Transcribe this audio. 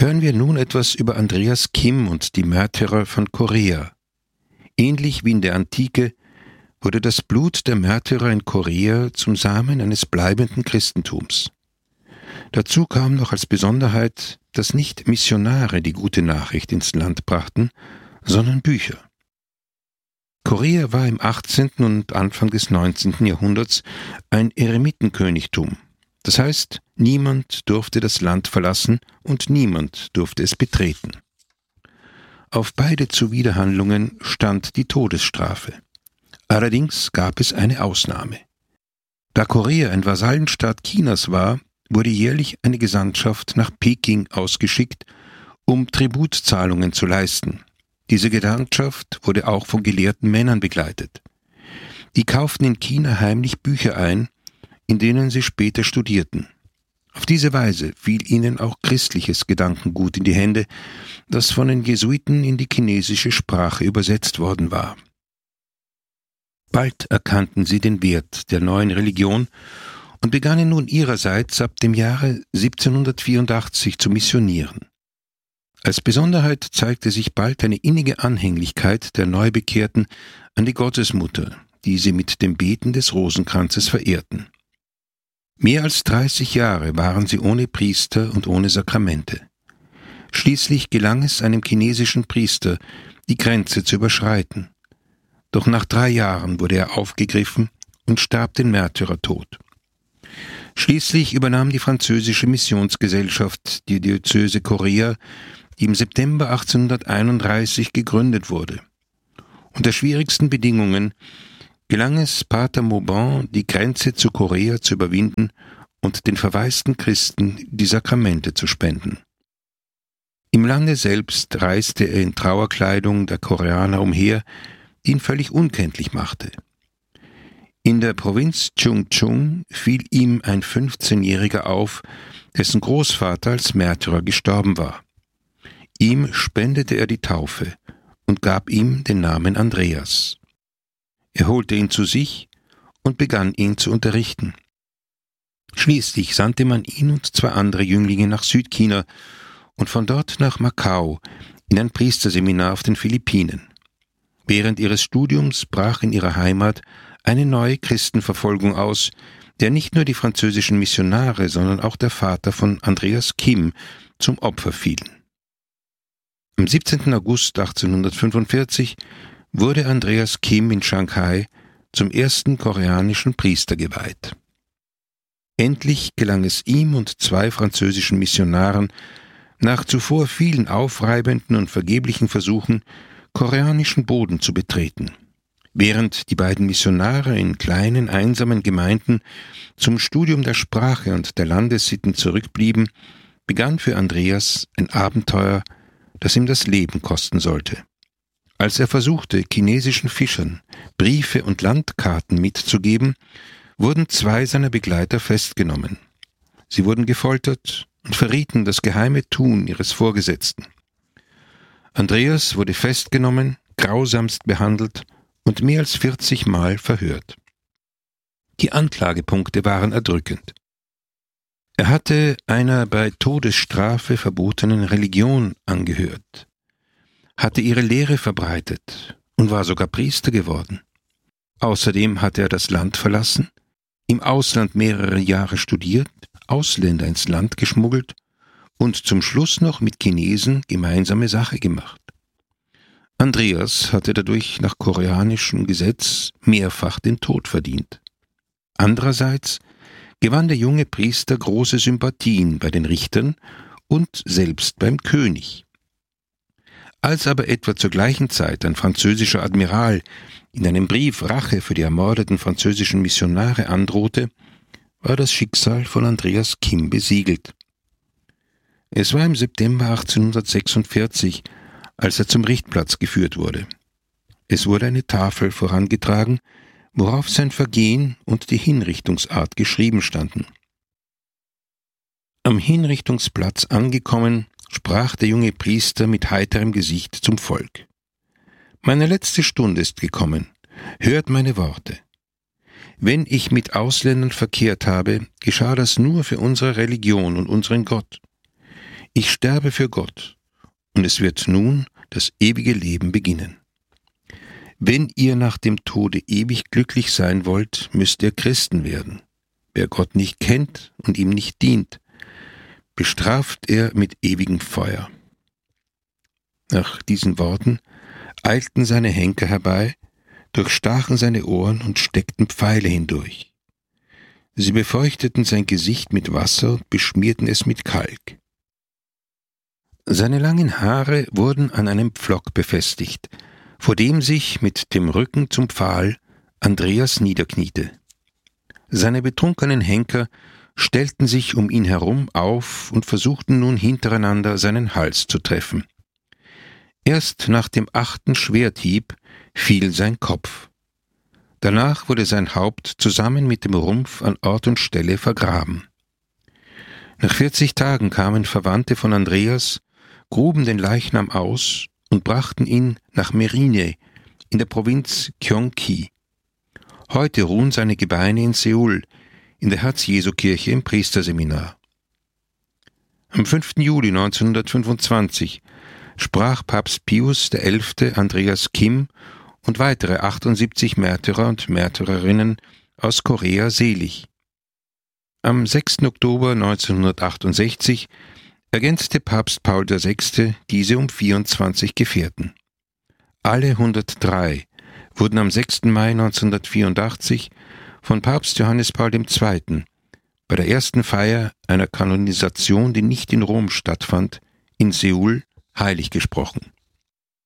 Hören wir nun etwas über Andreas Kim und die Märtyrer von Korea. Ähnlich wie in der Antike wurde das Blut der Märtyrer in Korea zum Samen eines bleibenden Christentums. Dazu kam noch als Besonderheit, dass nicht Missionare die gute Nachricht ins Land brachten, sondern Bücher. Korea war im 18. und Anfang des 19. Jahrhunderts ein Eremitenkönigtum. Das heißt, niemand durfte das Land verlassen und niemand durfte es betreten. Auf beide Zuwiderhandlungen stand die Todesstrafe. Allerdings gab es eine Ausnahme. Da Korea ein Vasallenstaat Chinas war, wurde jährlich eine Gesandtschaft nach Peking ausgeschickt, um Tributzahlungen zu leisten. Diese Gesandtschaft wurde auch von gelehrten Männern begleitet. Die kauften in China heimlich Bücher ein, in denen sie später studierten. Auf diese Weise fiel ihnen auch christliches Gedankengut in die Hände, das von den Jesuiten in die chinesische Sprache übersetzt worden war. Bald erkannten sie den Wert der neuen Religion und begannen nun ihrerseits ab dem Jahre 1784 zu missionieren. Als Besonderheit zeigte sich bald eine innige Anhänglichkeit der Neubekehrten an die Gottesmutter, die sie mit dem Beten des Rosenkranzes verehrten. Mehr als 30 Jahre waren sie ohne Priester und ohne Sakramente. Schließlich gelang es einem chinesischen Priester, die Grenze zu überschreiten. Doch nach 3 Jahren wurde er aufgegriffen und starb den Märtyrertod. Schließlich übernahm die französische Missionsgesellschaft die Diözese Korea, die im September 1831 gegründet wurde. Unter schwierigsten Bedingungen gelang es Pater Mauban, die Grenze zu Korea zu überwinden und den verwaisten Christen die Sakramente zu spenden. Im Lande selbst reiste er in Trauerkleidung der Koreaner umher, die ihn völlig unkenntlich machte. In der Provinz Chungcheong fiel ihm ein 15-Jähriger auf, dessen Großvater als Märtyrer gestorben war. Ihm spendete er die Taufe und gab ihm den Namen Andreas. Er holte ihn zu sich und begann ihn zu unterrichten. Schließlich sandte man ihn und 2 andere Jünglinge nach Südchina und von dort nach Macau in ein Priesterseminar auf den Philippinen. Während ihres Studiums brach in ihrer Heimat eine neue Christenverfolgung aus, der nicht nur die französischen Missionare, sondern auch der Vater von Andreas Kim zum Opfer fielen. Am 17. August 1845 wurde Andreas Kim in Shanghai zum ersten koreanischen Priester geweiht. Endlich gelang es ihm und 2 französischen Missionaren, nach zuvor vielen aufreibenden und vergeblichen Versuchen, koreanischen Boden zu betreten. Während die beiden Missionare in kleinen, einsamen Gemeinden zum Studium der Sprache und der Landessitten zurückblieben, begann für Andreas ein Abenteuer, das ihm das Leben kosten sollte. Als er versuchte, chinesischen Fischern Briefe und Landkarten mitzugeben, wurden 2 seiner Begleiter festgenommen. Sie wurden gefoltert und verrieten das geheime Tun ihres Vorgesetzten. Andreas wurde festgenommen, grausamst behandelt und mehr als 40 Mal verhört. Die Anklagepunkte waren erdrückend. Er hatte einer bei Todesstrafe verbotenen Religion angehört, hatte ihre Lehre verbreitet und war sogar Priester geworden. Außerdem hatte er das Land verlassen, im Ausland mehrere Jahre studiert, Ausländer ins Land geschmuggelt und zum Schluss noch mit Chinesen gemeinsame Sache gemacht. Andreas hatte dadurch nach koreanischem Gesetz mehrfach den Tod verdient. Andererseits gewann der junge Priester große Sympathien bei den Richtern und selbst beim König. Als aber etwa zur gleichen Zeit ein französischer Admiral in einem Brief Rache für die ermordeten französischen Missionare androhte, war das Schicksal von Andreas Kim besiegelt. Es war im September 1846, als er zum Richtplatz geführt wurde. Es wurde eine Tafel vorangetragen, worauf sein Vergehen und die Hinrichtungsart geschrieben standen. Am Hinrichtungsplatz angekommen, sprach der junge Priester mit heiterem Gesicht zum Volk. »Meine letzte Stunde ist gekommen. Hört meine Worte. Wenn ich mit Ausländern verkehrt habe, geschah das nur für unsere Religion und unseren Gott. Ich sterbe für Gott, und es wird nun das ewige Leben beginnen. Wenn ihr nach dem Tode ewig glücklich sein wollt, müsst ihr Christen werden. Wer Gott nicht kennt und ihm nicht dient, bestraft er mit ewigem Feuer. Nach diesen Worten eilten seine Henker herbei, durchstachen seine Ohren und steckten Pfeile hindurch. Sie befeuchteten sein Gesicht mit Wasser und beschmierten es mit Kalk. Seine langen Haare wurden an einem Pflock befestigt, vor dem sich mit dem Rücken zum Pfahl Andreas niederkniete. Seine betrunkenen Henker stellten sich um ihn herum auf und versuchten nun hintereinander seinen Hals zu treffen. Erst nach dem 8. Schwerthieb fiel sein Kopf. Danach wurde sein Haupt zusammen mit dem Rumpf an Ort und Stelle vergraben. Nach 40 Tagen kamen Verwandte von Andreas, gruben den Leichnam aus und brachten ihn nach Merine in der Provinz Gyeonggi. Heute ruhen seine Gebeine in Seoul, in der Herz-Jesu-Kirche im Priesterseminar. Am 5. Juli 1925 sprach Papst Pius XI. Andreas Kim und weitere 78 Märtyrer und Märtyrerinnen aus Korea selig. Am 6. Oktober 1968 ergänzte Papst Paul VI. Diese um 24 Gefährten. Alle 103 wurden am 6. Mai 1984 von Papst Johannes Paul II. Bei der ersten Feier einer Kanonisation, die nicht in Rom stattfand, in Seoul heilig gesprochen.